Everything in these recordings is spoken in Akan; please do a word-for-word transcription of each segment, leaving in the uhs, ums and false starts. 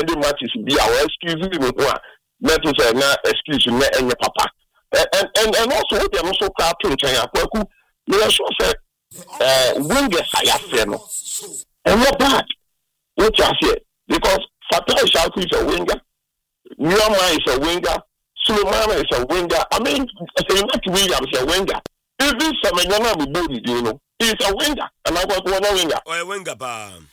suspending matches be our excuse me one. Let us say na excuse me and your papa. And and and also they are also cartoon China. Kwaku, you are sure say uh Wenger higher no. And not bad. What I say because Fatai Shalku is a winger, Nyama is a winger, Sulemana is a winger. I mean, Seyimat Williams is a winger. Even Semenyana Mubodi, you know, he's a winger, and I was one winger. Or a winger, bam.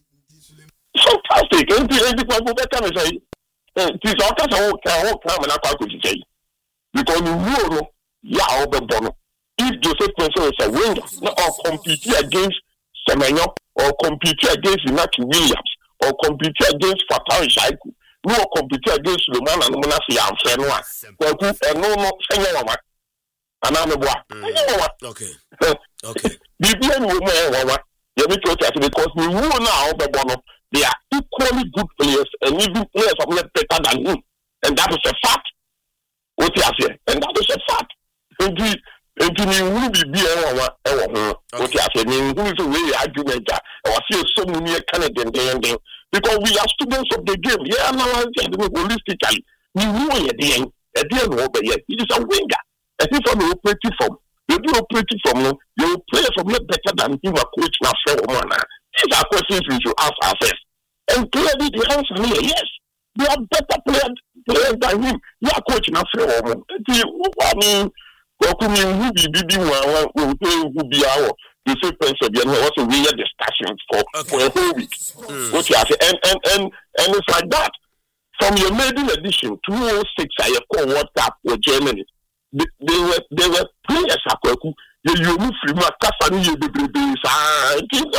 Fantastic. And the people that can say, it is all kinds of time and I could say. Because you know, yeah, over Bono. If Joseph Prince is a winger, or compete against Semenyo, or compete against Naki Williams, or compete against Fatai Shaiku, no compete against Sulemana and Monasi and Fenwa. And no, no, Fenwa. And I'm a boy. Okay. Okay. The young woman, because we know now the Bono. They are equally good players and even players are not better than him. And that is a fact. What you have here. And that is a fact. Indeed, indeed, you will be what you have said. Who is a way argument that I see so many Canadian day because we are students of the game. Yeah, analyze it holistically. We know at the end, at the end over here. He is a winger. I think from the operating form. You do operating form, you play from not better than him a coach now for one. These are questions we should ask ourselves. And clearly the answer here, yes, they are better players, players than him. You are coaching us for a moment. I mean, who be bidding one who be our the same person, you know, also we had discussions for, okay. for a whole week. Mm. What you have and, and and and it's like that. From your maiden edition, two oh six, I call World Cup with Germany. They, they were they were players Akweku. You move from Kasani, you be babies. Ah,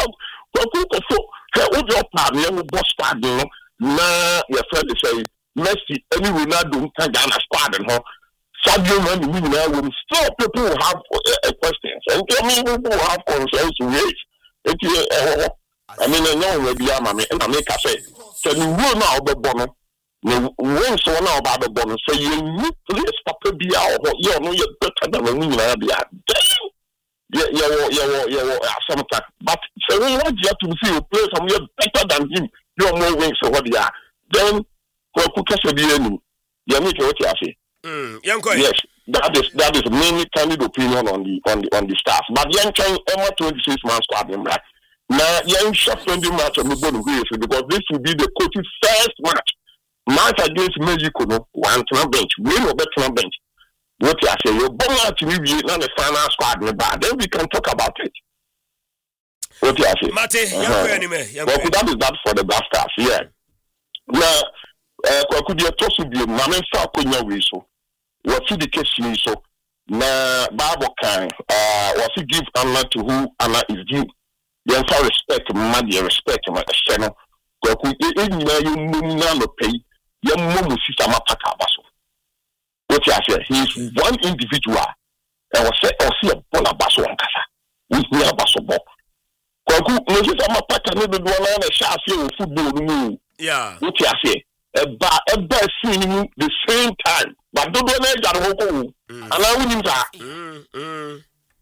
so what your partner will boss squad, you know? Nah, your friend is saying, Messi, anyway, not doing Tagana squad and her. Sadio Mane, we will still people who have uh, questions. And I mean, people who have concerns to raise. I mean, I know where the army and I make a say. So you will know the bonnet. You won't so now about the bonnet. So you need to stop the B R. You know, you're better than a woman. Damn. Yeah, yeah, yeah, yeah, some time. But so when you have to see a player from you better than him, you are more wings or what they are. Then, go put us a B N. You make what you say. Yes, that is that is mainly candid opinion on the on the on the staff. But young can Emma twenty-six man squad them right. Now, young shot twenty match on the bottom because this will be the coach's first match. Match against Mexico, no one to bench, win or better bench. What you say, you're born out to be not the final squad, but then we can talk about it. What you say, Mate, uh-huh. young well, that is that for the Blasters, yeah. Now, uh, could you toss with you, Mamma Falconia Wiso? What see the case so? Na Bible can, uh, what he give honor to who honor is due. You have respect, money, respect, my channel. Could you, you know, pay your mum sister Mapaka. What you say? He is one individual. I was say, or see a bola basso and casa. We hear basso ball. Kwaku, no, just a mapaka, no, the one on a shot here football. Yeah. What you say? A bar, a bar seeing the same time. But don't know that home. And I wouldn't that.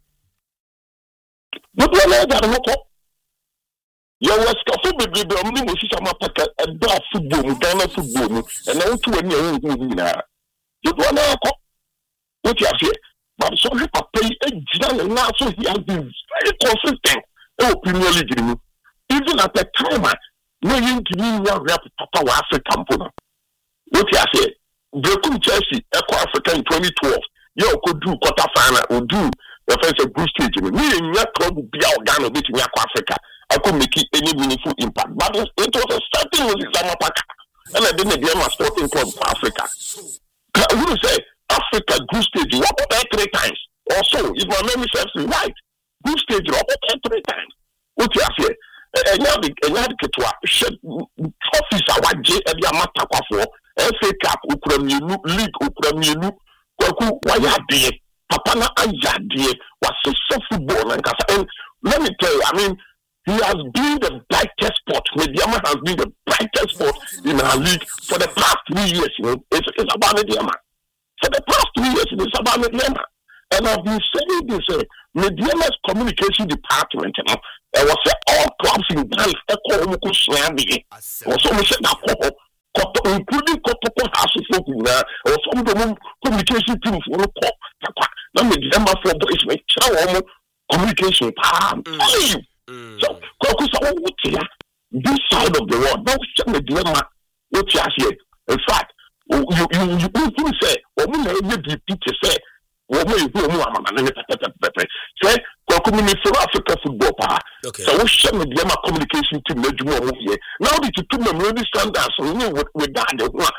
But don't know that home. Your West Coast will be the only one who is a mapaka, a bar football, Ghana football, and I want to win your own. You don't know what you have here. But so you pay a general now, so he has been very consistent. Oh, Premier League. Even at the time, no you give me one rep Papa African Puna. What you have here? Brekum Chelsea, Echo Africa in twenty twelve. You could do quarter final or do the first group stage. Me in your club will be out Ghana beating Africa. I could make it any meaningful impact. But it was a starting with Zamapaka. And I didn't get my sporting club for Africa. I would say Africa group stage, what about that three times? Also, if my memory serves me right, group stage, what about that three times? What you have here? And now the Ketwa shed trophies are what J. Edia Matakwa for F A Cup, Ukrainian League, Ukrainian Kwaku, Wayadi, Papana Ayadi, was so football and let me tell you, I mean, he has been the brightest spot. Mediama has been the brightest spot in our league for the past three years. You know, it's, it's about Mediama. For the past three years, it's about Mediama. And I've been saying this, uh, Mediama's communication department, you know, it was uh, all clubs in Ghana, also we said that including couple house folk or some of them communication team for the call. Now, the number for boys make sure communication. So, this side of the world, don't send the dilemma. What you say? In fact, you you you could say, or we may be to say, or we will say, community for Africa football power. So we share the dilemma communication team. Now the two memorable standards with that.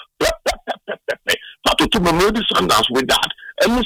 Not to memorable standards with that. And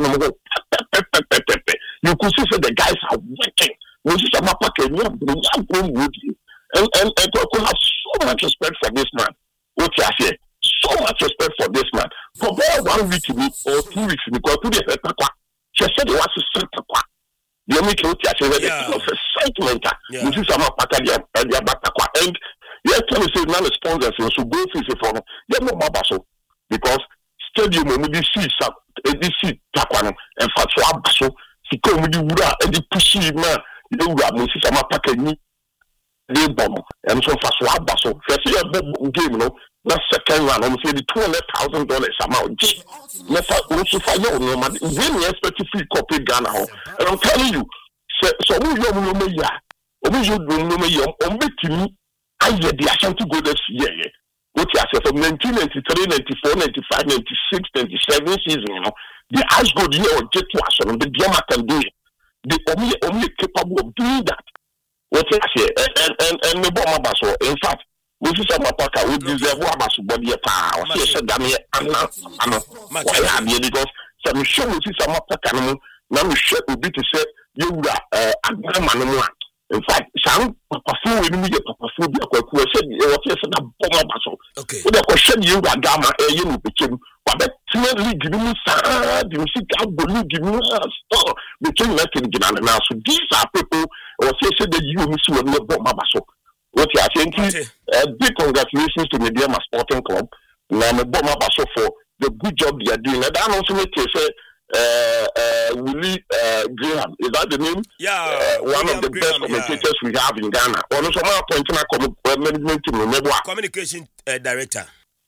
you could see that the guys are working. We see some packet. We have with you. And, and, and I have so much respect for this man. What you say? So much respect for this man. For about one week or two weeks, because today she said he was a center. You make it what you say, it's not a excitement. You see some packet and and you're telling me now the sponsors so go for for you know Mabaso because stadium will be see some this see Takwano and for so Abaso, he come with the and the pushy man, you know, see some packet. They bomb and so far swab so first year game no that second one I'm saying the two hundred thousand dollars amount let's also find out no man when you expect to free copy Ghana and I'm telling you so so we you no me ya we you do no me ya on betimi I get the Ashanti go this year what you say from nineteen ninety-three ninety-four ninety-five ninety-six ninety-seven season you know the as good year or get to us on the Diama can do it the only only capable of doing that. What I say, and and and the bomb abaso. In fact, we see some attacker we deserve what abaso body a power. I say that me, I'm not, I'm not. Why am I? Because some show we see some attacker. Now we show we be to say you are uh agreement. In fact, some perform we need to perform. We are question. What you say that bomb abaso. Okay. We are question you are gamma. You know between. But that league give me sad. You see that league give me store between Latin and now. So these are people. Or say that you miss you no bomb abaso. What you are saying? Uh, big congratulations to Media Sporting Club. Now me bomb abaso for the good job they are doing. And I also make say uh uh Willie uh Graham. Is that the name? Yeah. Uh, one William of the Graham, best commentators yeah. we have in Ghana. Or no some appointing management team. Communication uh, director.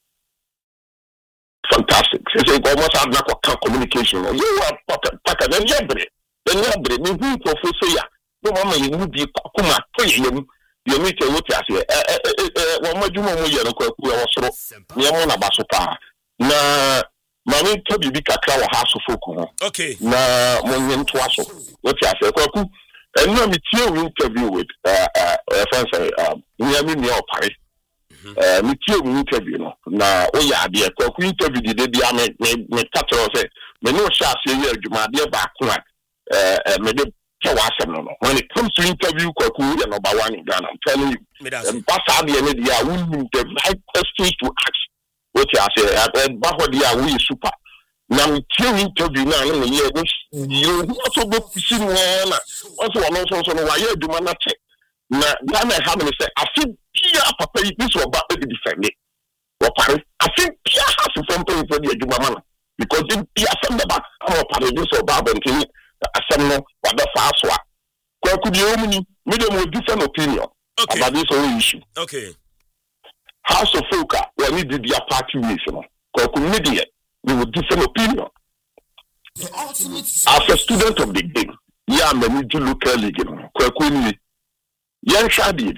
Fantastic. So you almost have like communication. You are packer then you break. Then you break. Me who for say ya. No mama you will be kuma to you you meet what you say eh eh eh one majuma mo ye no kwaku e wosoro me mo na baso pa na mama to bi kakra wa haso foku ho okay na mo nyem to aso what you say kwaku and no me tie we interview with uh uh friends um we me me opare eh me tie we interview no na o ya de kwaku interview de dia me me tatro say me no sha se ye adwuma de ba ko eh me de when it comes to interview, Kwaku, you're number one in Ghana. I'm telling you. And pass out the end, they are winning the right questions to ask. What you are saying, and Baho, they are really super. Now, till interview now, you also go to see one. Also, I'm also on why you do not check. Now, Ghana have to say, I think Pia Papa, this was about to defend it. I think Pia has to form for the Jumana because in Pia send the back, I'm a part of this or Babin. Assemble what the fast one. Could you only medium with different opinion okay. about this whole issue? Okay. House of Folka, when we did their party mission, media, we with different opinion. As a student of the game, yeah, I'm a new local league, Kwakuni, young Shadi.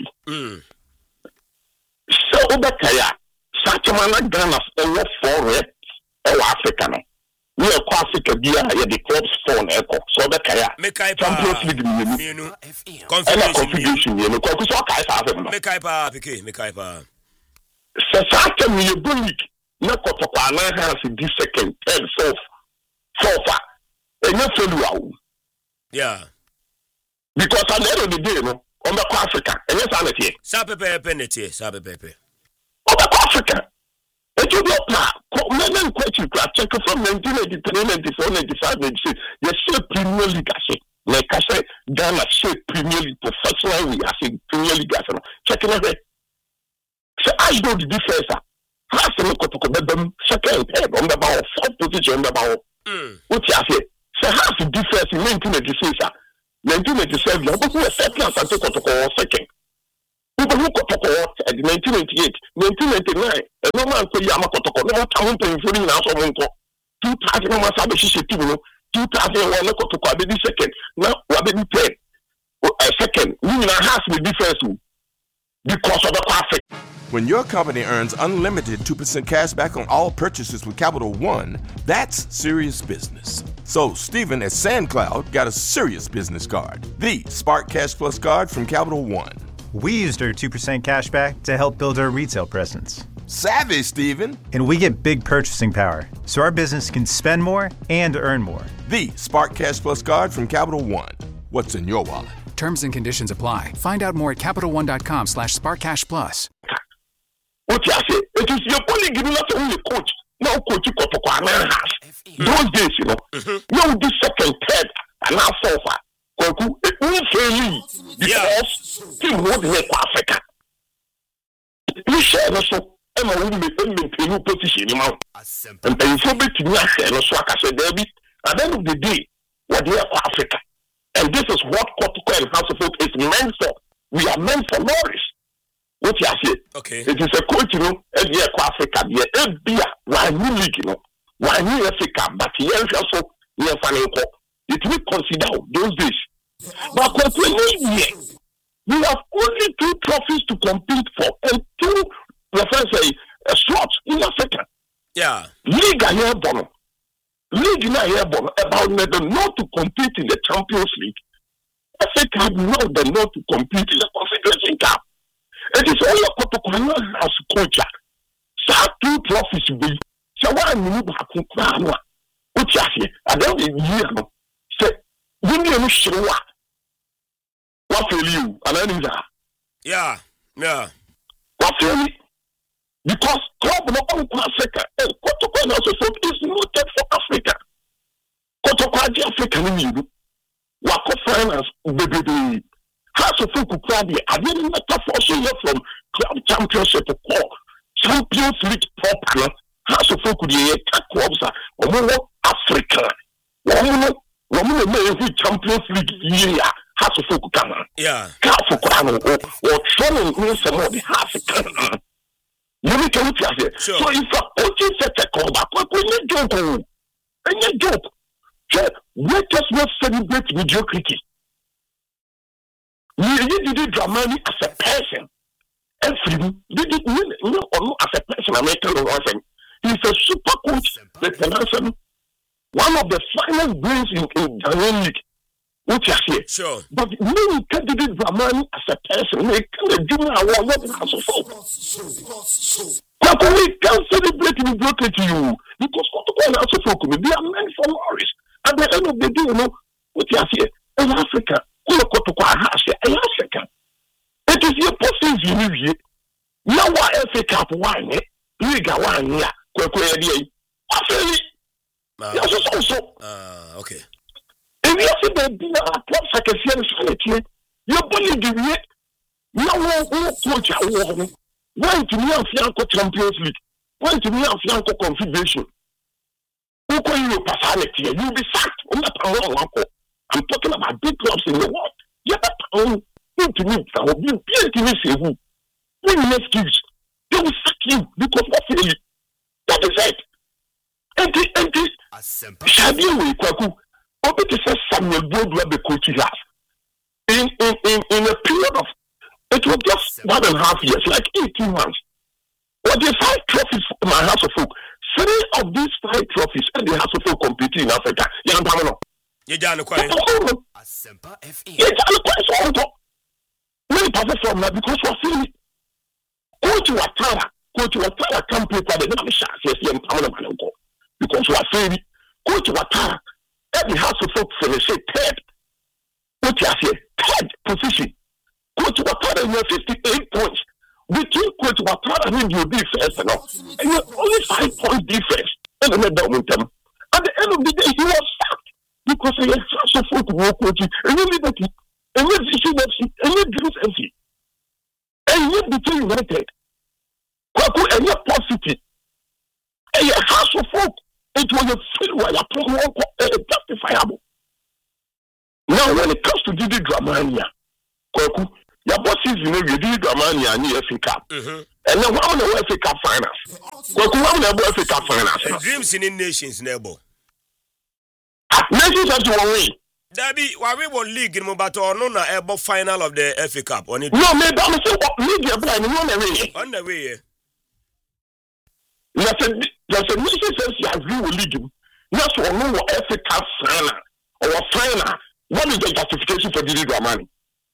So, Obakaya, Satamana Ghana, and for it, or African. We are Africa Dia, the club's phone echo. So the Kaya Champions League, and configuration, you know, because I have them. Mekaipa, Piki, Mekaipa. Sasaka, me a bully, no Copana has in this second, third, fourth, fourth, and not so yeah. Because I never the day, no, on the Africa, and yes, I'm here. Sabe Pepe, Sabe Pepe. On the Africa. It is not now. Men question check from nineteen eighty-three, ninety-four, ninety-five, ninety-six. You see Premier League, I say. Like I said, Ghana say Premier League professional. I say Premier League. Check it. So I go to the defense. Has to look at the second head on the ball, fourth position on the ball. What you say? So has to defense in nineteen eighty-six, nineteen eighty-seven. You go to a second and take to call second. People who Kotoko at nineteen ninety-eight, nineteen ninety-nine, and no man could Yama Kotoko, no town paying for in house of Monko. Two thousand Masabi Tuno, two thousand one Kotoko, the second, now Wabi Pay. A second, we will have to be first because of the traffic. When your company earns unlimited two percent cash back on all purchases with Capital One, that's serious business. So Stephen at SandCloud got a serious business card, the Spark Cash Plus card from Capital One. We used our two percent cash back to help build our retail presence. Savvy, Stephen. And we get big purchasing power, so our business can spend more and earn more. The Spark Cash Plus card from Capital One. What's in your wallet? Terms and conditions apply. Find out more at CapitalOne.com slash SparkCashPlus. What you say? It is your only giving us only coach. Now coach you to Kwana house. Those days, you know, you this second, third, and now so far. Koku, it will fail because team won't make Africa. We share also, and I will be in a position, you know. And then so big to me, I say, no, so I said, David, at the end of the day, what they are for Africa. And this is what Kotoko and House of Folk is meant for. We are meant for Norris. What you say? Okay. It is a coach, you know, and yeah, Africa, yeah, F B I, why you league, you know, why you Africa, but here also, yeah, financial. It will consider those days. But continuing, we have only two trophies to compete for, and two, let's say, uh, slots in Africa. Yeah. League are here, Bono. League now here, Bono, about the not to compete in the Champions League. Africa had not the not to compete in the Confederation Cup. It is only a Kotoko house culture. So two trophies be. So why move back to Krana? What you say? I don't hear no. Say, when you show what? What will you? And then is that? Yeah, yeah. What will you? Because club no on Africa and Kotoko also so is noted for Africa. Kotoko Africa ni you. Wako finance baby. House of Folk Club, I didn't matter for so from club championship or Champions League proper. House of Folk, the clubs are more Africa. Woman, woman, Champions League year. House of Folk come on. Yeah. House of Kwano or training me some more the African. You make a look at it. So if a coach set a call back, what will you do? And you joke. Let us not celebrate mediocrity. You did Dramani as a person. And freedom, did it mean no or no as a person American or nothing. He's a super coach, the Tenanson, one of the finest brains in in Ghanaian League. What you say? Sure. But many candidates Dramani as a person, they can't do our work in House of Folk. But we can't celebrate in broken to you because what to House of Folk, they are meant for Norris. At the end of the day, you know, what you say? In Africa. Africa. It is your position you now what Africa one League one yeah yes also uh okay and you see the club secretary sanity you believe the now who coach award why to me Africa Champions League why to me Africa Confederation who call you personality you be sacked on the power. I'm talking about big clubs in the world. Yeah, um, to me, I will be to me say who. When you excuse, they will sack you because what failure. That is it. And the and the Shabi we kwaku. Obi to say Samuel Bodu be coach has. In in in in a period of it was just one and a half years, like eighteen months. What the five trophies for my House of Folk. Three of these five trophies and the House of Folk competing in Africa. Yeah, I'm You don't quite. Asempa F M. Yes, I'm quite so on. We pass from that because we're feeling. Coach Watara, Coach Watara can't play for the Namisha. Yes, I'm coming up because we're feeling. Coach Watara, every House of Folk finish third. Coach I say third position. Coach Watara in your fifty-eight points. Between Coach Watara and your defense, and you're only five point defense. And then down with them. At the end of the day, he was sacked. Because I have such a photo of coaching, and you liberty, and you vision F C, and you dreams F C, and you between United, Kwaku, and you positive, and you House of Folk, it was a field where you put one justifiable. Now, when it comes to Didi Dramania, Kwaku, your bosses, you know, you did the money and you F A Cup. And then one of the F A Cup finals. What one of the F A Cup finals? Dreams in nations, neighbor. Nations have to worry. Dabi, why we won league in Mobato or no na ebo final of the F A Cup on it? No, maybe I'm saying what league you're playing on the way. On the way. There's a there's a nation says you agree with league. Not to know what F A Cup final or final. What is the justification for Didi Dramani?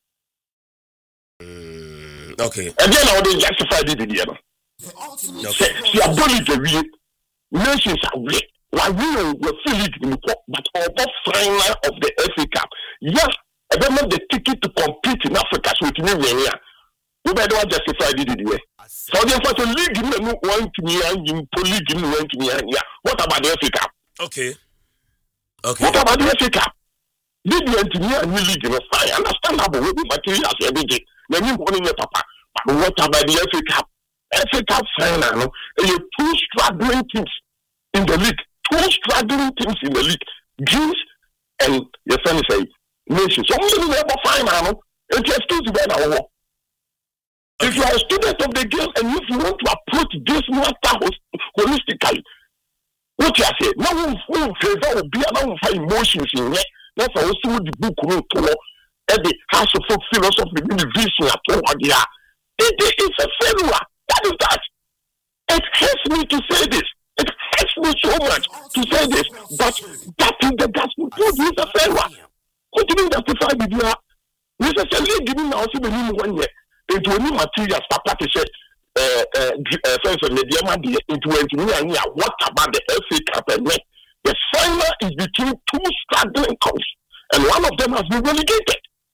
Mm, okay. And then I would justify Didi. Okay. See, I bullied the real nations are weak. Why we were feeling in the cup, but over final of the F A Cup. Yes, I don't have the ticket to compete in Africa, so it's not here. We better justify Didi. So therefore, the league in the one to me and in league in one to me and yeah. What about the F A Cup? Okay. Okay. What about the F A Cup? Did you engineer and league in a fire? Understandable with the materials every day. Then you want in papa. But what about the F A Cup? F A Cup final, no? You two struggling teams in the league. Two struggling teams in the league. Dreams and your friend say nations. So only never final, no? It's excuse to be our war. If you are a student of the game and if you want to approach this matter holistically, what you say? No one will favor will be around for emotions in it. That's how we see the book to at the house of folk philosophy in the vision at all. It is a failure. That is that. It hurts me to say this. It hurts me so much to say this. But that is the gospel. It is a failure. What do you mean justify the idea? Necessarily giving now see the new one year into any materials papa to say uh uh first of the diamond into engineering. What about the F A Cup and the final is between two struggling clubs, and one of them has been relegated.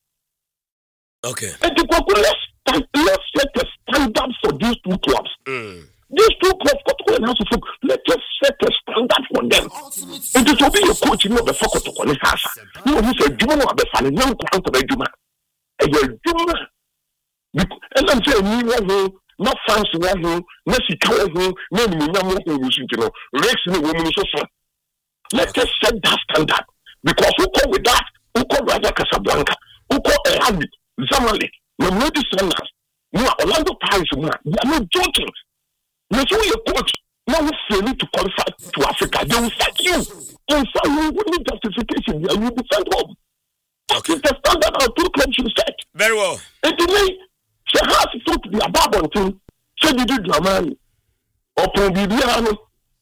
Okay. And the people, let's, let's set a standard for these two clubs. Mm. These two clubs, let's just set a standard for them. And it will be a coach, you know, the focus of the house. You know, he said, you know, the fan, young count of a Juma. And you're Juma. And I'm saying, you not fancy one, not see color, no, no, no, no, you know, race in the woman so far. Let us set that standard. Because who call with that? Who call Raja Casablanca? Who call Eradi, Zamalek, the Lady Sanders, no, Orlando Pirates, they are not joking. You show your coach, now we fail to qualify to Africa. They will fight you. In fact, you will need justification. You will be sent home. Okay. The standard our two clubs should set. Very well. And today, she has to talk to the above thing. So you do Dramani. Or Pombidiano.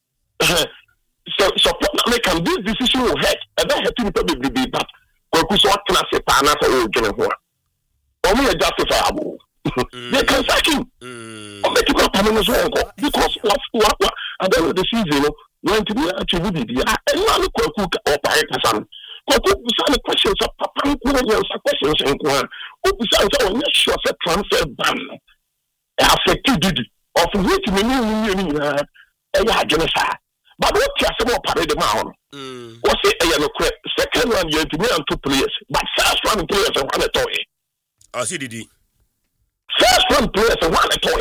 So, support American, this decision will hurt. And that hurt me probably be back. Because what can I say? Partner for you, General. Or me, justifiable. They can sack him. Or make him up on his own. Because what, what, what, at the end of the season, when to be actually did it. And now look at Cook or Pirate. Cook, some questions of Papa, questions and Kwan. Who besides our next short transfer ban affected it. Of which we knew a genocide. But what you say about Parade Mount? What's it? Second one, you have to be on two players. But first one players are one at all. I see the First one players are one at all.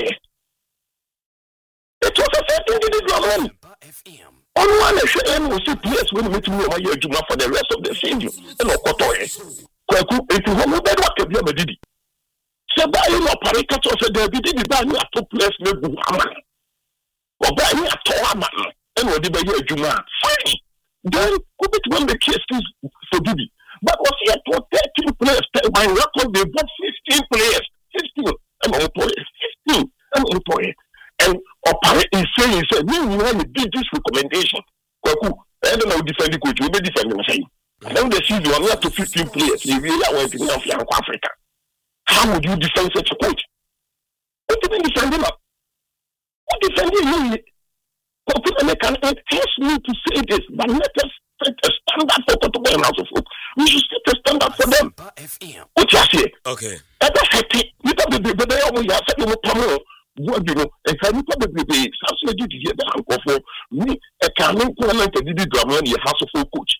It was a certain individual. On one issue, we see players will meet me over here for the rest of the season. And no Kotoe. Kwaku, it is one of the work of your Didi. So, by your Paracatu said, there be the band of two players, maybe Haman. Or by me at Toraman. And what did I do? Fine. Then, who bit when the case is for Didi? But was he at thirteen players? By record, they bought fifteen players. fifteen. I'm on players. fifteen. I'm on players. And Opare is saying, he said, you want to do this recommendation. Kwaku, I don't know, defend the coach. We may defend him. Saying, I don't see you are not to fifteen players. You really are working off Young Africa. How would you defend such a coach? What do you mean defend him up? What defend him? It hurts me to say this, but let us set a standard for Kotobo and House of Folk. We should set a standard for them. What you say? Okay. And that's happy. You don't be the day we are setting up tomorrow. What you know, and can you probably be something to hear the uncle for me? A canon comment to the drama in the House of Folk coach.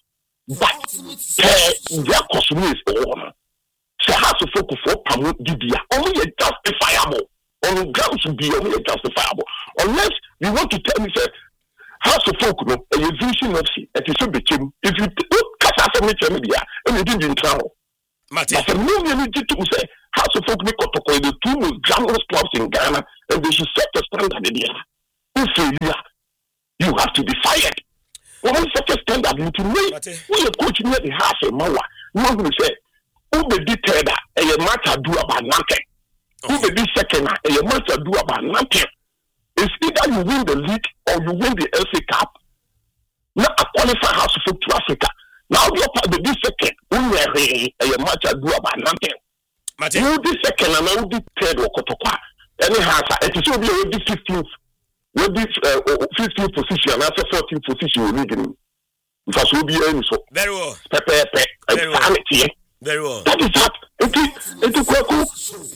But their costume is all. So House of Folk for Pamu Didia. Only a justifiable. On grounds to be only justifiable. Unless you want to tell me, say, House of Folk, no, a vision of see, it is so became. If you cut us a media, and you didn't travel. Mate. But a million to say, House of Folk Kotoko, the two most glamorous clubs in Ghana, and they should set the standard in there. If you you have to be fired. When we set a standard, you can wait. We are coaching at the half a mower. No one will say, who be detailed and your matter do about nothing. Who be this second and your matter do about nothing. It's either you win the league or you win the F A Cup. Now a qualified House of Folk to Africa. Now you're part of this second. Who and your matter do about nothing. You this second and I will be third or Kotokwa. Anyhow, it is only the fifteenth. With this uh, fifteenth position, that's a fourteenth position we're leading. Because we'll be earning so. Very well. Pepe, pepe, very well. Very well. That is that. It is, it is quite cool.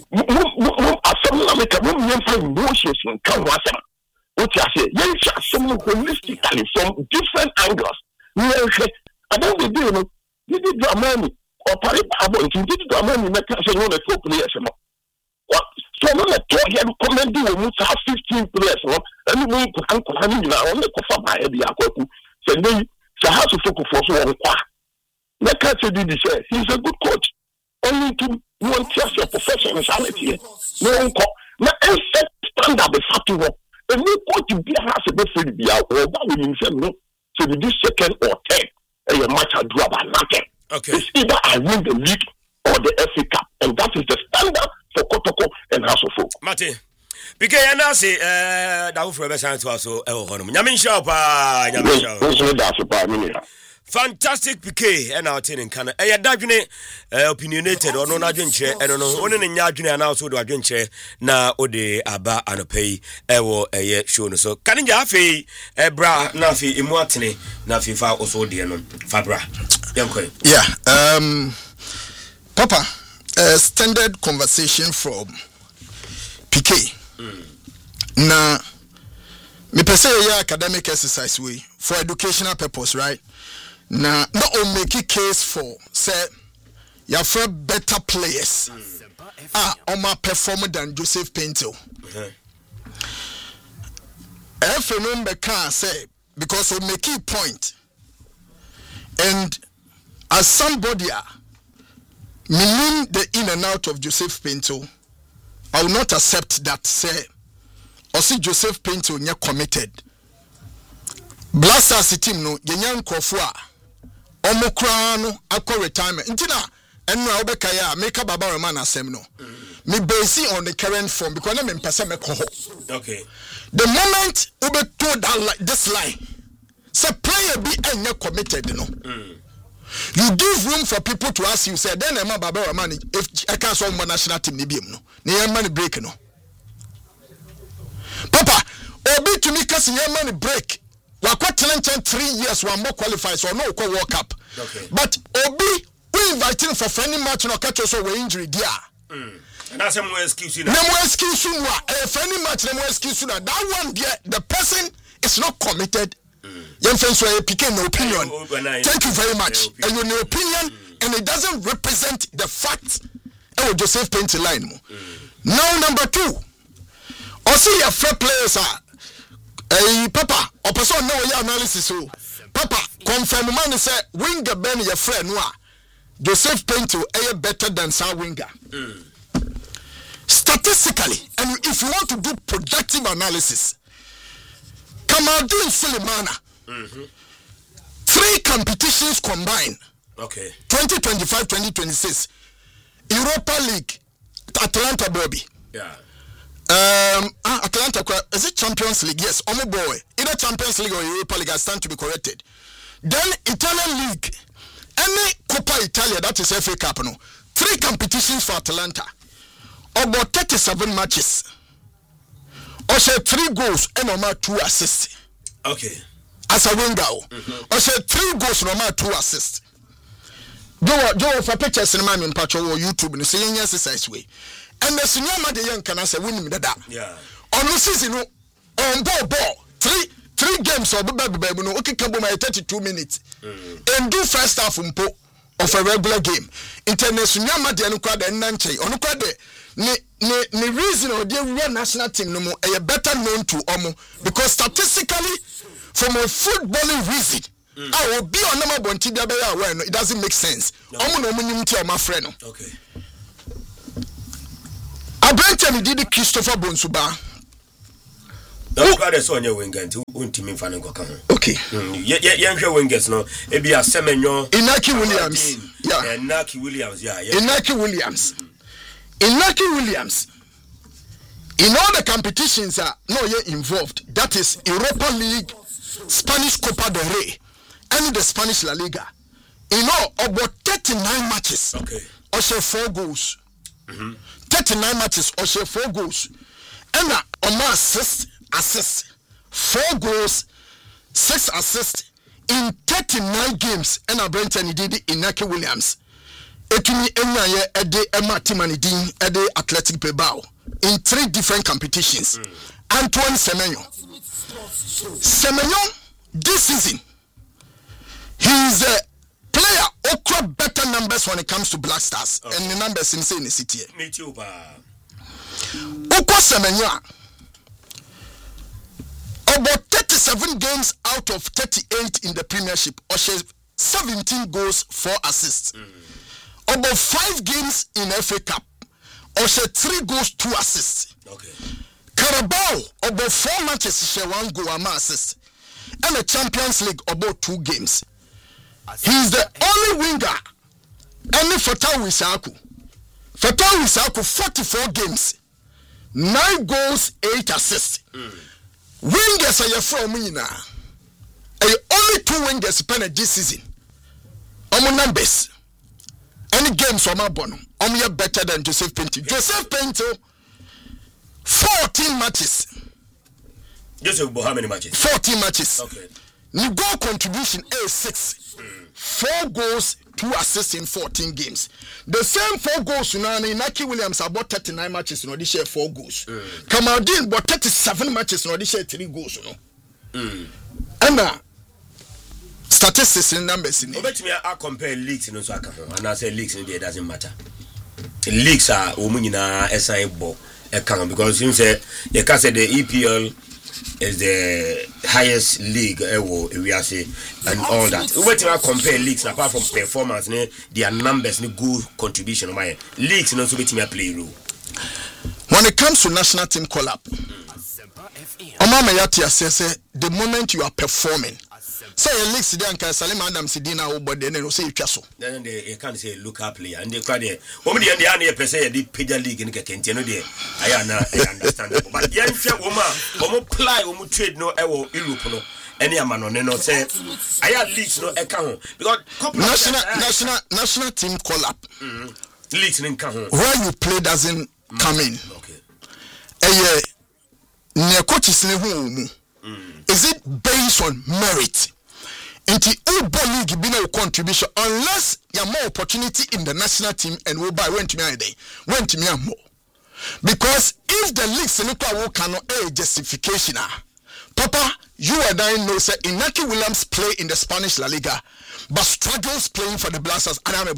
As someone I make a woman, you find emotions in Kawasam. What I say, you shall someone holistically from different angles. I don't be doing you did your money or Paribabo, you did your money, make us know the two players. What? So I'm not talking about commending we have fifteen players, no? And we can come in now on the cover by the Aquaku. So they so how to focus for so on qua. Like I said, he's a good coach. Only to one test your professionality. No one call. Now, and set standard the fact of a new coach to be a house of the be out or that will mean no. So we do second or third, and your match are do about nothing. Okay. It's either I win the league or the F A Cup, and that is the standard for Kotoko and House of Folk. Mate, because I now say, uh, that will forever shine to us. So, oh, Yamin Shop, Yamin Shop. Fantastic P K and our ten in Canada. A Dajune opinionated or no Najunche, and no one in Yajun and also do Ajunche na Ode Aba and pay Ewo a ye show. So, can you have a bra Nafi Imuatini Nafi Fa also dear no Fabra? Yeah, um, Papa. A standard conversation from P K. Mm. Now, me per se yeah academic exercise way for educational purpose, right? Now, not only make a case for say you have better players mm. ah on my performer than Joseph Pinto. If you remember, can say because we make a point, and as somebody. Meaning the in and out of Joseph Pinto, I will not accept that. Say, or see Joseph Pinto nye committed. Blasters team no yenyan kofua. Omokra no akọ retirement. Intina enu a obeka ya make baba roman asem no. Me based on the current form because na me pese me ko. Okay. The moment ube told that like this line, say player be enye committed no. Mm. You give room for people to ask you, say, then I'm about money. If I can't solve my national team, no, no, money break, no. Papa, Obi to me, because your money break. We're quite three years, we're more qualified, so no call World Cup. Okay. But Obi, we invite him for friendly match, no catch us over injury, dear. Mm. And that's some excuse. No more excuse, a friendly match, no more excuse. That one, dear, the person is not committed. Young friends were picking no opinion. Thank you very much. And your opinion, mm. and it doesn't represent the facts. I will Joseph paint a line. Mm. Now, number two, also your fair players are a papa or person no your analysis. So, Papa, confirm man say winger Ben your friend noa. Joseph Pinto a better than Sir Winger. Mm. Statistically, and if you want to do projective analysis, Kamaldeen Sulemana. Mm-hmm. Three competitions combined. Okay. twenty twenty-five twenty twenty-six Europa League, Atlanta Bobby. Yeah. Um, Atlanta is it Champions League? Yes, Omo boy. Either Champions League or Europa League. I stand to be corrected. Then Italian League, any Coppa Italia, that is F A Cup. No, three competitions for Atlanta. About thirty-seven matches. Also three goals and normal two assists. Okay. As a winger, mm-hmm. Also three goals, normal two assists. Joe, Joe, for pictures in my patch or YouTube, and saying exercise way. And the senior man, the young can I say, winning the da. Yeah. On the season, on ball, ball, three, three games or baby, baby, no, okay, come by thirty-two minutes. Mm. And do first half of a regular game. International man, the Anuka, and Nanche, on the ne ne ne reason or the real national team no more are better known to Omo because statistically from a footballing reason mm. I will be on number one tibia be aware no it doesn't make sense Omo no munim ti o ma frɛ no okay Obrentani did Christopher Bonsuba. That's why there's on your wing and two ultimate fan. Okay. Young wingers, no, it be a Semenyo, Inaki Williams. Yeah, Inaki Williams, yeah, Inaki Williams. Inaki Williams. In all the competitions are no yet involved. That is Europa League, Spanish Copa del Rey, and the Spanish La Liga. In all, about thirty-nine matches. Okay. Or share four goals. Mm-hmm. thirty-nine matches or share four goals. And uh, on my assist, assist, four goals, six assists in thirty-nine games. And I Brenton did it in Inaki Williams. Etumi Enyaye Ede Emma Timanidin Ede Athletic Bilbao in three different competitions. Mm. Antoine Semenyo. Semenyo this season, he is a player who got better numbers when it comes to Black Stars. Okay. And the numbers in the city. Me too, ba. Oko Semenyo about thirty-seven games out of thirty-eight in the Premiership, or seventeen goals, four assists. Mm. About five games in F A Cup, or three goals, two assists. Okay. Carabao, about four matches, she one goal, one assist. And the Champions League, about two games. He is the only winger. Any Fatah Wisaku. Fatah Wisaku, forty-four games, nine goals, eight assists. Mm. Wingers are your from me now. Only two wingers pen this season. Omo numbers. Any games from my bono. Omo better than Joseph Pinto. Joseph Pinto, fourteen matches. Joseph, how many matches? Fourteen matches. Okay. New goal contribution is six. Mm. Four goals, two assists in fourteen games. The same four goals now. Inaki Williams about thirty-nine matches. No, they share four goals. Mm. Kamaldeen about thirty-seven matches. No, they share three goals. No. Mm. And uh, statistics and numbers in it. But me, I compare leagues in Osaka, and I say leagues in there doesn't matter. Leagues are womenina S I ball because you say you can say the E P L is the highest league ever we are say and all that. What you compare leagues apart from performance, ne their numbers, ne good contribution of my leagues, no so bit me play role. When it comes to national team call up, Omama Yati says the moment you are performing. Say a league Sidan can Salim Adam Sidina over then and say you castle. Then they can't say look up player and they cry there. Woman the end of the say the Peja League in the Kentino there. I understand. But young woman, Omo play, Omo trade no ewo Europe no. Any man on no say I had leagues no account because national national national team call up. Mm-hmm. Leagues in account. Where you play doesn't mm. come in. Okay. Eh ne coach is ne hu. Is it based on merit? Into all league be no contribution unless you have more opportunity in the national team and will buy went to me a day. Went to me more. Because if the league Seneca cannot a justification, Papa, you and I know say Inaki Williams play in the Spanish La Liga, but struggles playing for the Blasters.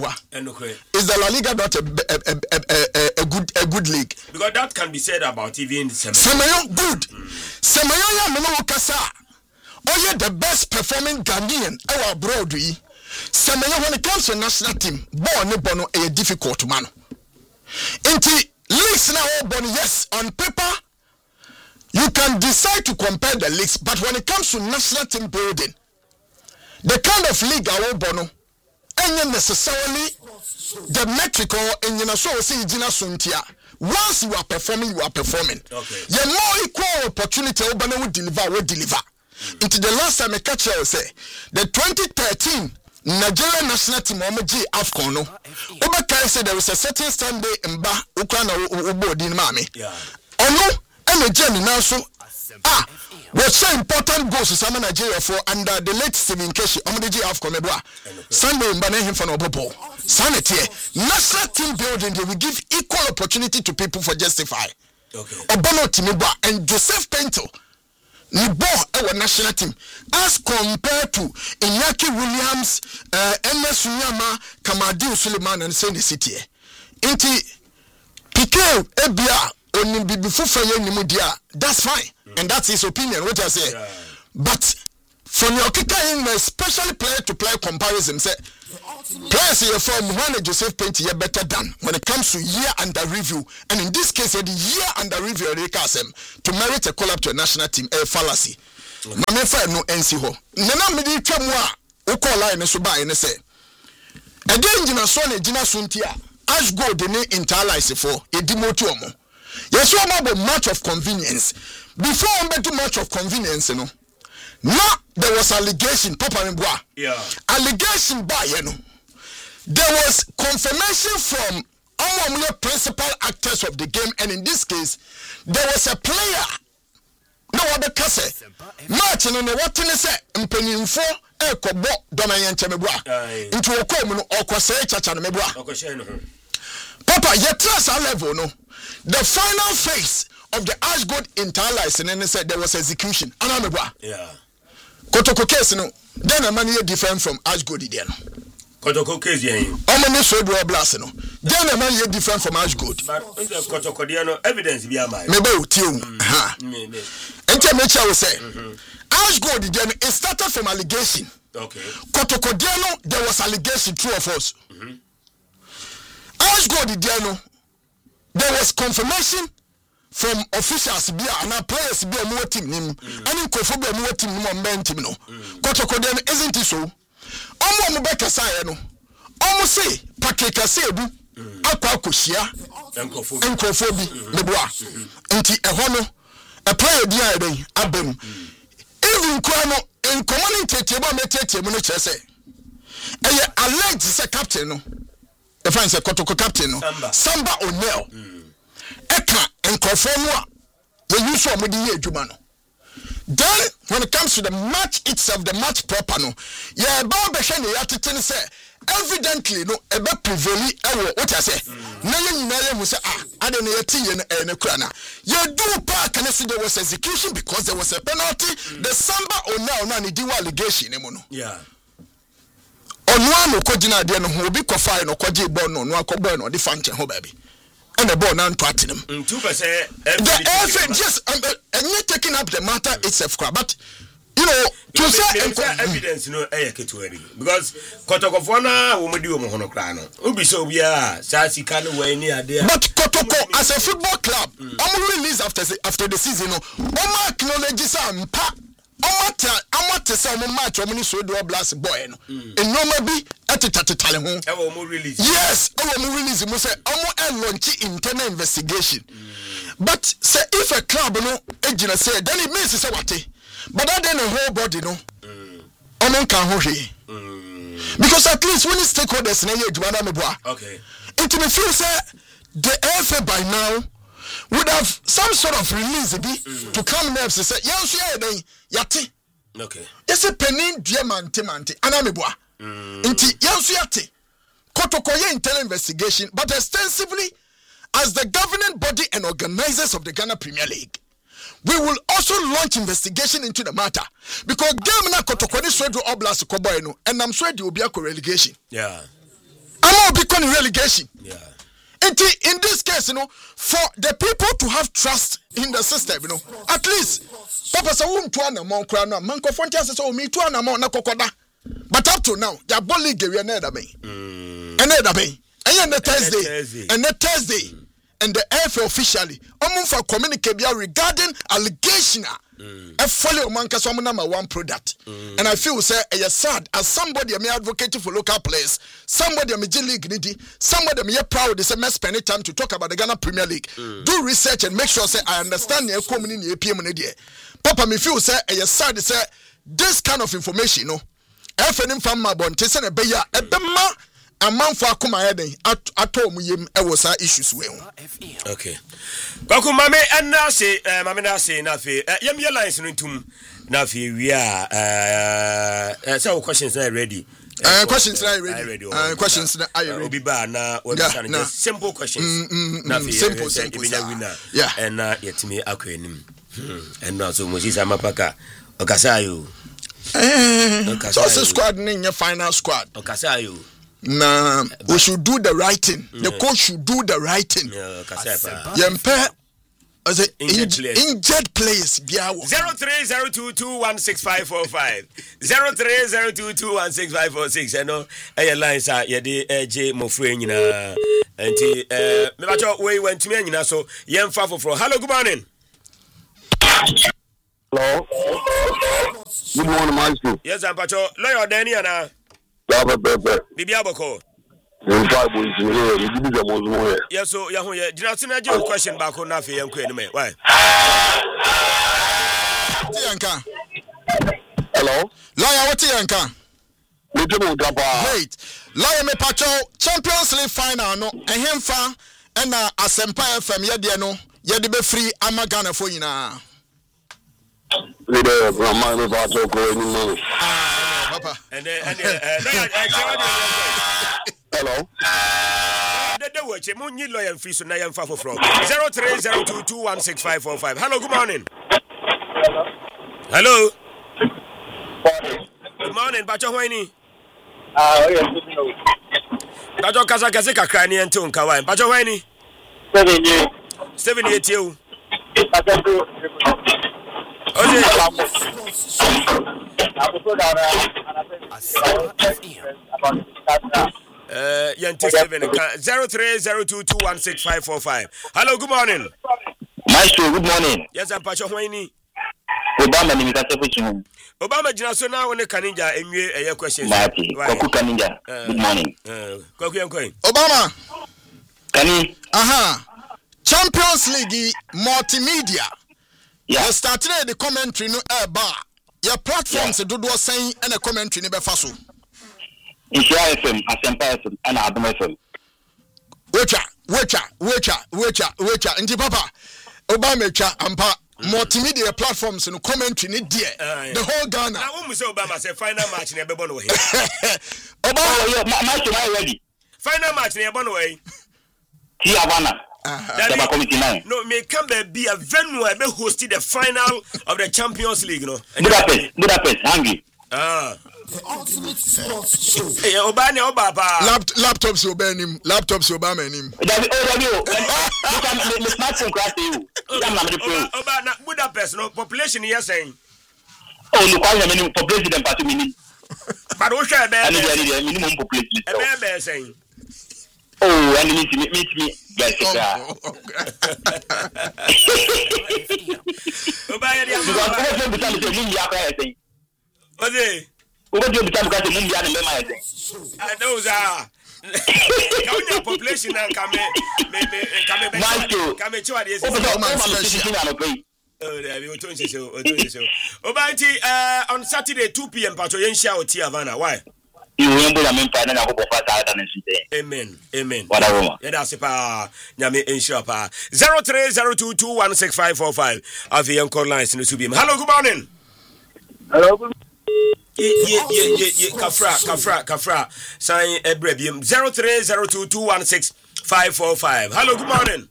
Is the La Liga not a, a, a, a, a good a good league? Because that can be said about even Semenyo. Good. Semenyo ya meno kasa. Oh yeah, the best performing Ghanaian our abroad. Semenyo when it comes to national team, born ne bono a difficult man. Inti leagues now born yes on paper. You can decide to compare the leagues, but when it comes to national team building, the kind of league I will bono, and necessarily the metric or in you know so say Gina Suntia. Once you are performing, you are performing. Okay. You more equal opportunity Obana will deliver, will deliver. Mm. Into the last time I catch you say the twenty thirteen Nigerian national team Omeji AFCON no. Obaka said there was a certain Sunday in Ba Ukraine Ubo Din Mami. Yeah. Ono and now so ah what so important goals to some Nigeria for under the late Stephen Keshi Omeji AFCON Edwa Sunday in Bane him for no bobo. Sanity national team building they will give equal opportunity to people for justify. Okay. Obono Timiba and Joseph Pinto Nibo our national team as compared to Inaki Williams, uh, Enes Unyama, Kamaldeen Suleiman and Saint City. Inti Piqué Ebia on before Fire Nimudia, that's fine. Mm. And that's his opinion, what I say. Yeah. But from your kicker in especially player to player comparison say players here from Juan Joseph Paint here better than when it comes to year under review, and in this case the year under review they cast him to merit a call up to a national team a fallacy. Mame fa no N C ho nana me di twam a wo call line so ba ene say e dey ngina so na gina so ntia as gold ni interlice for e di moto omo yes so about match of convenience before on be match of convenience no. Now there was allegation, Papa Mboa. Yeah. Allegation by you know. There was confirmation from all the principal actors of the game, and in this case, there was a player. No other case. Martin on the what in say impenin for a kobo domain chemebwa. Into a common or kwase chacha mebwa. Papa, yet trust our level no. The final phase of the Ashgold interlice and then they said there was execution. Anamebwa. Yeah. Kotoko case no, then a man here different from Ashgold again. Kotoko case yen. Omani so do blast no. Then a man here different from Ashgold. But Kotoko dia no evidence bi amai. Maybe utiu. Ha. Ente mecha we say. Ashgold again it started from allegation. Okay. Kotoko dia no there was allegation true of us. Mhm. Ashgold dia no there was confirmation from officials bia and players bia mo team nim ani kofo bia mo team nim on ben team no Kotoko den isn't it so omo mo be kasa ye no omo say pakeka say edu akwa akohia enkofo enkofo bi leboa nti eho no a player dia e den abem even kwa no en community table me tete mo no kire say eye alleged say captain no the fans say Kotoko captain no Samba O'Neil eka enkofo no a ye use o modi ye adwuma no. Then when it comes to the match itself, the match proper no yeah ba be hwe ne yatete say evidently no ebe prevail ewo what I say na ye nyina ye mu say ah ade ne yati ye ne ne kura na ye do pa can say there was execution because there was a penalty. mm. The Samba O'Neil na ne di allegation ne mu no yeah onu anu ko gina de no ho obi ko fire no ko je ball no no akobọ no de fa nche ho baby and the ball now to him. two percent. The just and you're taking up the matter itself, but you know to say evidence no eh because Kotoko fona wo medi wo mo hono kra no obi so bia sa sika no we ni ade. But Kotoko as a football club, mm. I'm released after after the season no. Omo acknowledge say mpa Amata amata say omo match omo ni so do blast boy no. En no ma bi atetatetale ho. E wo mo release. Yes, e wo mo release mo say omo e launch internal investigation. Mm. But say if a club no ejina say then it means say what? But that then the whole body no. Mm. Omo kan ho hwe. Mm. Because at least when the stakeholders na ye adwuma na meboa. Okay. It me feel say the F A by now would have some sort of release be mm. to come nerves say yes yeah then yate okay yes a penin diamante mante anameboa nti yes yate Kotoko ye internal investigation but extensively as the governing body and organizers of the Ghana Premier League we will also launch investigation into the matter because game na Kotoko ni so do oblast koboy no and I'm sure there will be a relegation. Yeah, I'm be con relegation. Yeah. And in this case, you know, for the people to have trust in the system, you know, at least, Papa say won to na mon kra na man ko fontia say o mi to na mon na kokoda. But up to now, ya ball league we na da ben. Mm. And da ben. And the Thursday, and the Thursday, mm. and the F A officially, omo for communicate regarding allegation. Mm. I follow Manka so number one product. Mm. And I feel say it's sad as somebody I'm advocating for local players, somebody I'm G League needy, somebody I'm proud this may spend time to talk about the Ghana Premier League. Mm. Do research and make sure say I understand the community in P M. Papa me feel say it's sad say this kind of information, no. F N M from my bon tese na beya ebema amanfo akoma yeden atom yem e wo sa issues we. Okay. Kwaku mame na say mame na say na fe yem ye lines no ntum na fe wi a eh say questions are ready. Uh, questions are ready. Uh, questions are ready. Obi ba na what yeah, nah. Simple questions. Mm, mm, na fe simple simple. Yeah. And na yetimi akwenim. And now so Moses Amapaka Okasayo. Eh. So the squad in your final squad. Okasayo. Nah, we should do the right thing. The coach should do the right thing. Yempe As a injured players. Injured players. Zero three zero two two one six five four five. Zero three zero two two one six five four six. I know. I lines are yedi J Mofrey na. Anti eh me bacho we went to me nyina so yem fa foforo. Hello, good morning. Hello. Good morning, Maestro. Yes, I'm bacho. Lawyer Danny ana. Baba baba. Bibi aboko. In five boys here, you give them more. Yes, so yahu ye. Jina sina je question back on na fe yem ko enime. Why? Tianka. Hello. Lawyer, what Tianka? Wait, Lawyer me pacho Champions League final no ehemfa na Asempa F M ye no ye de be free ama Ghana for nyina. We dey grandma me pacho ko ni mo. Ah, papa. And and uh hello. The the watch mo nyi lawyer free so na yemfa for from zero three zero two two one six five four five. Hello, good morning. Hello. Good morning, pacho hoini. Ah, yes. Bajo kasa kasa kakra ni ento nka wan. Bajo hwan ni? Seven years. Seven years you. Asempo. Oje. Uh, Yanti seven zero three zero two two one six five four five. Hello, good morning. Maestro, good morning. Yes, I'm Pacho hwan ni? Obama ni mikasefu chimu. Obama jina so na woni kaninja enwe eye questions. Mati, kwaku kaninja. Good morning. Eh, kwaku yankoi. Obama. Kani. Aha. Champions League multimedia. Yeah. You started the commentary no air bar. Your platforms do do saying and a commentary ne be faso. Insha F M, Asempa F M, and Adom F M. Wecha, wecha, wecha, wecha, wecha. Nti papa. Obama cha ampa multimedia platforms no commentary ni dear. Uh, the whole Ghana. Now when we say Obama say final match ne be born way. Obama, oh, yeah, match am ready? Final match ne born way. Ti Havana. Uh, committee nine. No, may come be a venue I be hosted the final of the Champions League, no. Budapest, Budapest, hungry. Ah. The ultimate sports show. Hey, Obama, Obama. Lap, laptops Obama him. Laptops Obama him. That oh, you can the smartphone crash you. Obama, Budapest, no population here saying. Oh, you call him minimum population than part minimum. But what should I be? Minimum population. A bear saying. Oh, and meet me, meet me, guys. Obama, what's it? What do you become because the Mundial and Mema? I know that. Come population and come come come to what is oh, there we go to show. Obanti, uh, on Saturday two p.m. Pato Yensha or Tiavana. Why? You remember the main partner of the Amen. Amen. Whatever. Yeah, that's a pa. Yami Inshapa. Zero three zero two two one six five four five. Of the Uncle Lines in the Subium. Hello, good morning. Hello. Yeah, yeah, yeah, yeah, yeah. Kafra, Kafra, Kafra. Sign a brevium. Zero three zero two two one six five four five. Hello, good morning.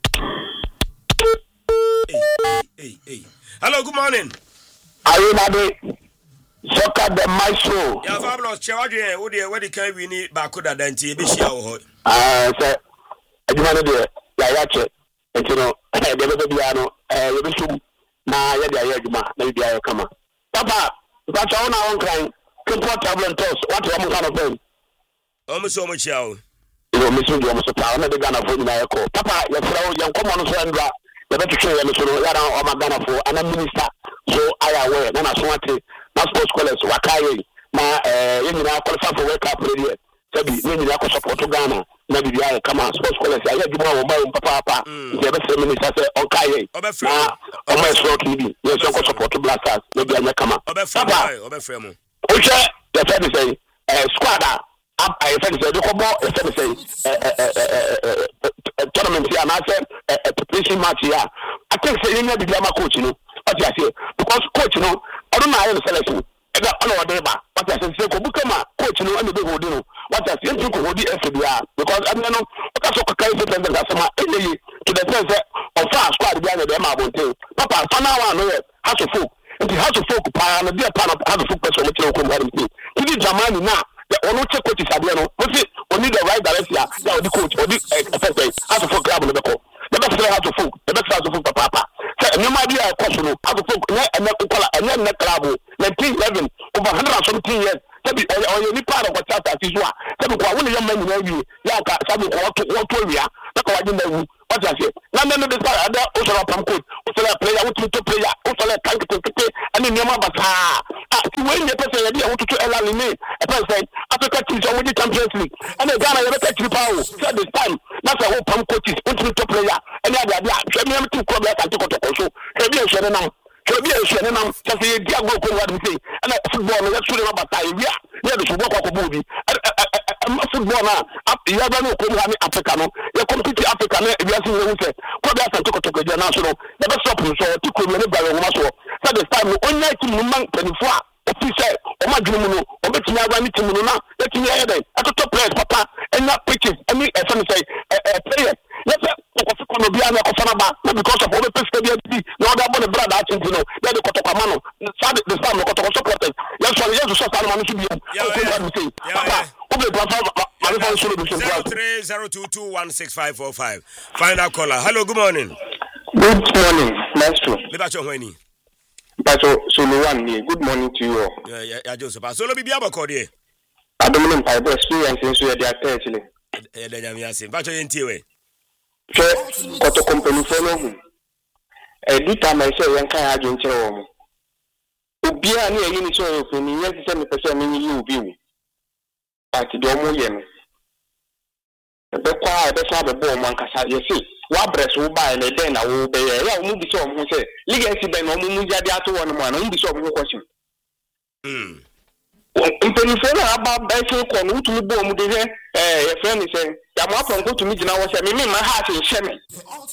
Hey, hey, hey, hey. Hello, good morning. Are you ready? Soccer the Maestro. Yeah, fabulous. Chawadie, wo de, wo de kan wi ni ba ko dada nti e be hia wo ho. Ah, say, aduma no de, ya ya che. Enti no, de be be bia no, eh, we be sum na ya de ya aduma, na bia ya kama. Papa, but I want one crying. Import tablet toss. What you want kind of thing? Omo so mo chia o. You miss you almost power na de Ghana for na ya ko. Papa, ya fra o yan come on so andra. Ya be tell you so ya ran o ma Ghana for ana minister. So I aware na na so ate na sports college wakaye na eh you na qualify for World Cup radio. Sabi you na ko support Ghana na bi ya kama sports college ya ya djuma o ba o papa papa. Ya be tell minister say okaye. Na o ma so T V. You so ko support Blasters. Na bi ya kama. Papa, obe frɛ mo. Oche, the friend say, eh, squad up. I friend say, the couple, the friend say, eh, eh, eh, eh, tournament here, and I said, eh, preparation match here. I think say you need to be my coach, you know. What I say, because coach, you know, I don't know how to selection. I got all over there, what I say, say, go become a coach, you know, and the big holding. What I say, you could hold the F B R because I don't know because of the kind of thing that some to the sense of fast squad behind the Mabonte. Papa, for now, I know it has to folk. It has to folk power and a part of how to focus on the community. To the Germany now, the only coach is Adriano. What's it? Only the right direction, the coach, or the F S A has to folk club on the call. The best player has to folk, the best has to folk papa. you might be a question. I would put a Nekola and then Neklabo, nineteen eleven, over one hundred something years. Or you need part of what that is what. Sabu kwa wale young men maybe yaka sabu kwa watu watu area. That's why you know what I say. Now then the other also pam code. Also player, what to player, also tank to to and then yama bata. Ah, when the person idea want to ela line. A person Africa teams are winning Champions League. And then Ghana never take power. So this time that's a whole pam coaches want to player. And the other show me two clubs and to go so. Show me show now. So be a show now. Just the Diago what we say. And football let's show them about time. Yeah. Yeah, the football ko movie. Football na you have no come have Africa no. You compete Africa na we are saying we say. Ko be asan to to go national. Never stop so to come no ba we so. So this time only team man twenty-four officer o ma dwumu no o be tinya ba ni team no na. Let me hear them. At top players papa and that pitches. I mean some say player. Let's say ko be ana ko fana ba because of all the players be no that boy brother I think you know. They the kotoka mano. So this time ko to support. Yes, so yes, so start man to be. zero three zero two two one six five four five. Final caller. Hello, good morning. Good morning, Maestro. Libacho Hweni. Bacho Solo one here. Good morning to you all. Yeah, yeah, yeah, Joseph. Solo Bibia Bokodi. I don't know my experience in so they are actually. Yeah, they are yasin. Bacho Yentiwe. So, Koto company follow. Eh, this time I say yanka ha jonche wo. Ubia ni eyi ni so yo ni yes say me pese me ni you bi. But the omo ye no. Ebe kwa ebe sa be bo man kasa ye see. Wa breast wo ba na den na wo be ye. Ya omo bi so omo say legacy be na omo mu jade ato wo no ma na omo bi so omo question. Mm. Mpeni fe na aba ba se ko no tumi bo omo de eh ye friend say ya mo afon ko tumi gina wo say me me ma ha se hye me.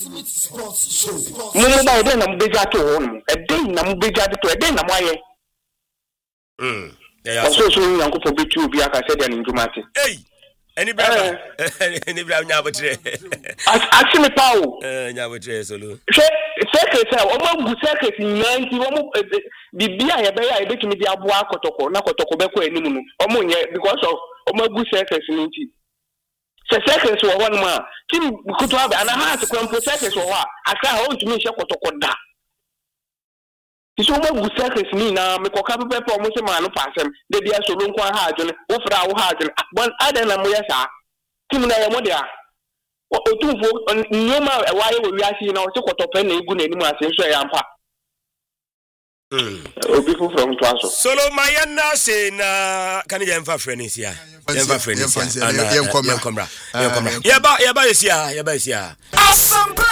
Mo mo ba den na mo be jade wo no. E den na mo be jade to e den na mo aye. Mm. Yeah, so so you yanko for bitu bi aka said an njumati. Hey, any brother, any brother nyabotre. Ask me pawo. Eh, nyabotre solo. Se secret say o ma gu secret ninety o mo bibia ye be ya e betumi di aboa kotoko na kotoko be ko animu no. O mo nye because of o ma gu secret ninety. Se secret wo ho no ma, tim kuto aba na ha se kwampo secret wo ho a, aka ha o ntumi hye kotoko da. Iso mo gu secret ni na me koka pepe po mo se ma no pasem de bia so lo nkwan ha adwene wo fra wo ha adwene bon adan na mo ya sa tim na ye mo dia o tumfo nyoma e waye wo wiase na o se kotope na egu na enimu ase so ya mpa mm obi fu from to aso solo mayana se na kan je mfa frɛ ne sia je mfa frɛ ne sia ana ye komra ye komra ye ba ye ba sia ye ba sia